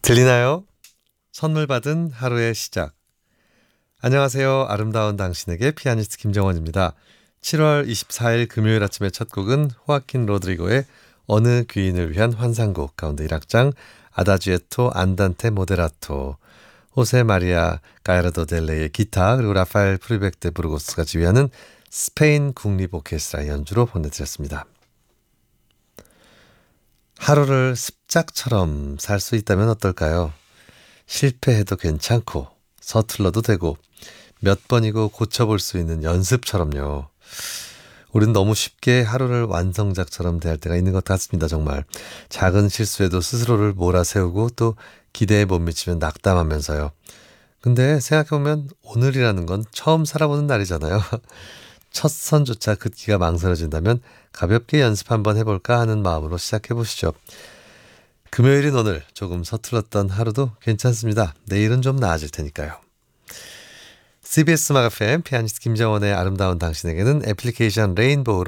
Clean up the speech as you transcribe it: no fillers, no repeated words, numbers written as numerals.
들리나요? 선물 받은 하루의 시작. 안녕하세요. 아름다운 당신에게 피아니스트 김정원입니다. 7월 24일 금요일 아침의 첫 곡은 호아킨 로드리고의 어느 귀인을 위한 환상곡 가운데 1악장 아다지에토 안단테 모데라토, 호세 마리아 가야르도 델레의 기타, 그리고 라파엘 프리벡 데 부르고스가 지휘하는 스페인 국립 오케스트라 연주로 보내드렸습니다. 하루를 습작처럼 살 수 있다면 어떨까요? 실패해도 괜찮고 서툴러도 되고 몇 번이고 고쳐볼 수 있는 연습처럼요. 우린 너무 쉽게 하루를 완성작처럼 대할 때가 있는 것 같습니다. 정말 작은 실수에도 스스로를 몰아세우고 또 기대에 못 미치면 낙담하면서요. 근데 생각해보면 오늘이라는 건 처음 살아보는 날이잖아요. 첫 선조차 긋기가 망설여진다면 가볍게 연습 한번 해볼까 하는 마음으로 시작해보시죠. 금요일인 오늘 조금 서툴렀던 하루도 괜찮습니다. 내일은 좀 나아질 테니까요. CBS 음악 FM 피아니스트 김정원의 아름다운 당신에게는 애플리케이션 레인보우로